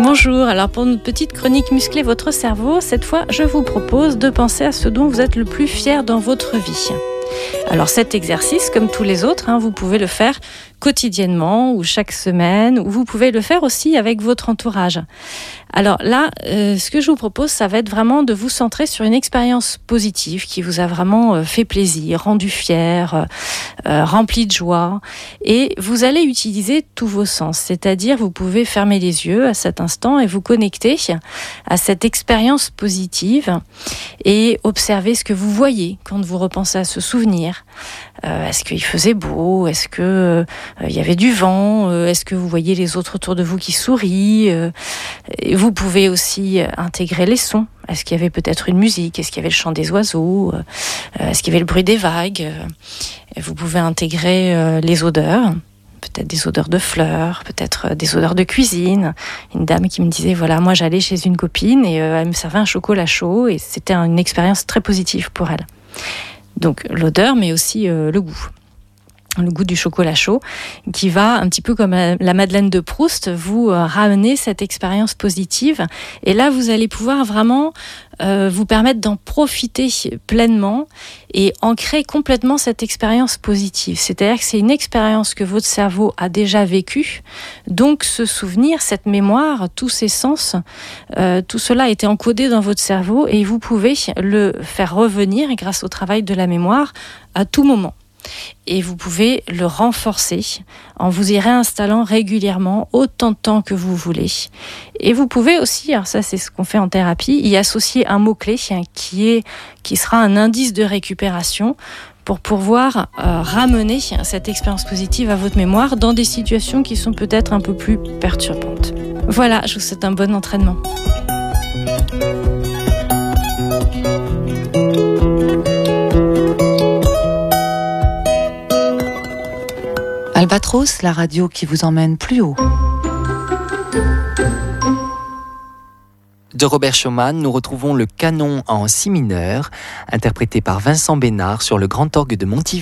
Bonjour, alors pour une petite chronique muscler votre cerveau, cette fois je vous propose de penser à ce dont vous êtes le plus fier dans votre vie. Alors cet exercice, comme tous les autres, vous pouvez le faire quotidiennement ou chaque semaine, ou vous pouvez le faire aussi avec votre entourage. Alors là, ce que je vous propose, ça va être vraiment de vous centrer sur une expérience positive qui vous a vraiment fait plaisir, rendu fier, rempli de joie. Et vous allez utiliser tous vos sens, c'est-à-dire vous pouvez fermer les yeux à cet instant et vous connecter à cette expérience positive et observer ce que vous voyez quand vous repensez à ce souvenir. Est-ce qu'il faisait beau? Est-ce que il y avait du vent? Est-ce que vous voyez les autres autour de vous qui sourient? Vous pouvez aussi intégrer les sons. Est-ce qu'il y avait peut-être une musique? Est-ce qu'il y avait le chant des oiseaux? Est-ce qu'il y avait le bruit des vagues? Vous pouvez intégrer les odeurs. Peut-être des odeurs de fleurs, peut-être des odeurs de cuisine. Une dame qui me disait, voilà, moi j'allais chez une copine et elle me servait un chocolat chaud et c'était une expérience très positive pour elle. Donc l'odeur, mais aussi le goût du chocolat chaud, qui va, un petit peu comme la Madeleine de Proust, vous ramener cette expérience positive. Et là, vous allez pouvoir vraiment vous permettre d'en profiter pleinement et ancrer complètement cette expérience positive. C'est-à-dire que c'est une expérience que votre cerveau a déjà vécue. Donc ce souvenir, cette mémoire, tous ces sens, tout cela a été encodé dans votre cerveau et vous pouvez le faire revenir grâce au travail de la mémoire à tout moment. Et vous pouvez le renforcer en vous y réinstallant régulièrement autant de temps que vous voulez. Et vous pouvez aussi, alors ça c'est ce qu'on fait en thérapie, y associer un mot-clé qui sera un indice de récupération pour pouvoir ramener cette expérience positive à votre mémoire dans des situations qui sont peut-être un peu plus perturbantes. Voilà, je vous souhaite un bon entraînement. Albatros, la radio qui vous emmène plus haut. De Robert Schumann, nous retrouvons le canon en si mineur, interprété par Vincent Bénard sur le grand orgue de Montivy.